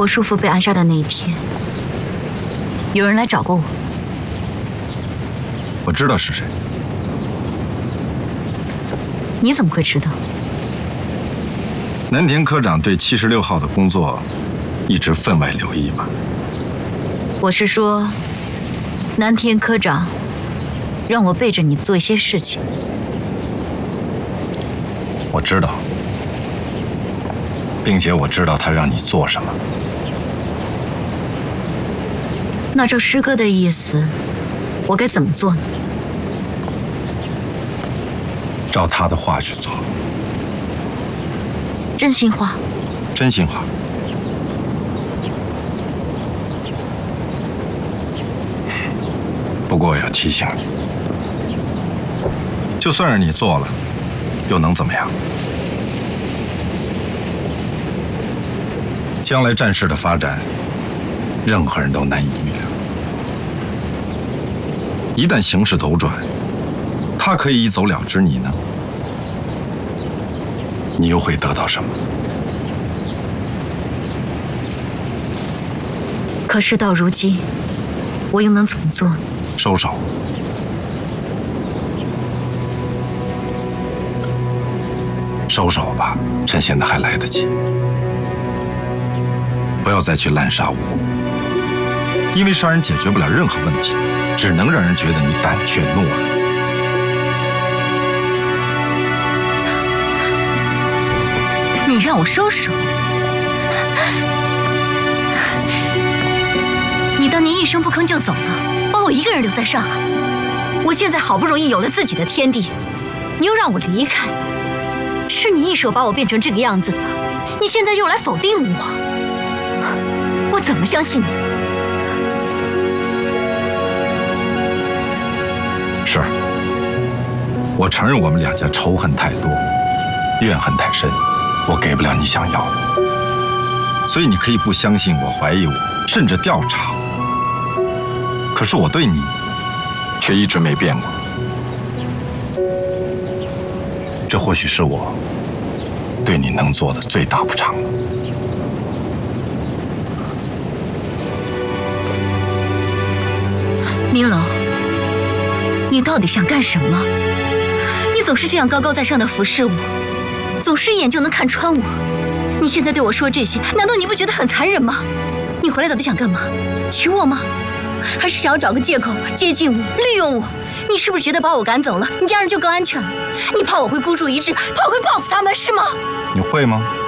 我叔父被暗杀的那一天，有人来找过我。 我知道是谁。 你怎么会知道？ 南田科长对76号的工作一直分外留意吗？ 我是说，南田科长让我背着你做一些事情。 我知道，并且我知道他让你做什么。 那照师哥的意思，我该怎么做呢？ 照他的话去做。 真心话。 真心话。不过我要提醒你，就算是你做了，又能怎么样？将来战事的发展，任何人都难以预料。一旦形势斗转，他可以一走了之，你呢？你又会得到什么？ 可事到如今，我又能怎么做呢？ 收手。收手吧，趁现在还来得及。不要再去滥杀无辜，因为杀人解决不了任何问题，只能让人觉得你胆怯懦弱。 你让我收手？你当年一声不吭就走了，把我一个人留在上海。我现在好不容易有了自己的天地，你又让我离开，是你一手把我变成这个样子的，你现在又来否定我，我怎么相信你？ 是，我承认我们两家仇恨太多，怨恨太深，我给不了你想要的，所以你可以不相信我、怀疑我，甚至调查我。可是我对你，却一直没变过。这或许是我对你能做的最大补偿了。 明楼，你到底想干什么？你总是这样高高在上的俯视我，总是一眼就能看穿我。你现在对我说这些，难道你不觉得很残忍吗？你回来到底想干嘛？娶我吗？还是想要找个借口接近我，利用我？你是不是觉得把我赶走了，你家人就更安全了？你怕我会孤注一掷，怕我会报复他们，是吗？ 你会吗？